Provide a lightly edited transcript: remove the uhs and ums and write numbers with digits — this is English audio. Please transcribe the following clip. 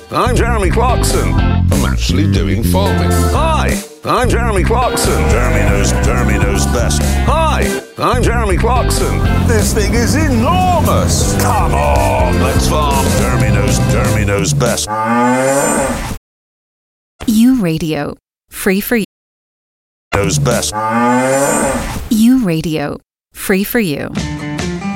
I'm Jeremy Clarkson. I'm actually doing farming. Hi, I'm Jeremy Clarkson. Jeremy knows best. Hi, I'm Jeremy Clarkson. This thing is enormous. Come on, let's farm. Jeremy knows best. U Radio, free for you. Knows best. U Radio, free for you.